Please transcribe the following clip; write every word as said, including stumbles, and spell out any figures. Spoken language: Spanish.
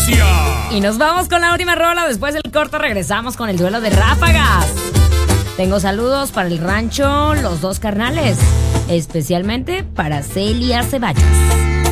noticia. Y nos vamos con la última rola. Después del corto regresamos con el duelo de ráfagas. Tengo saludos para el rancho Los Dos Carnales, especialmente para Celia Ceballos.